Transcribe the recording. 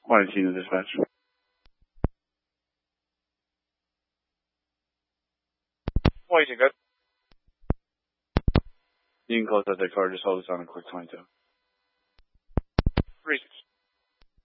Morning, Tina Dispatch. Morning, good. You can close out that car. Just hold us on a quick 22. Reasons.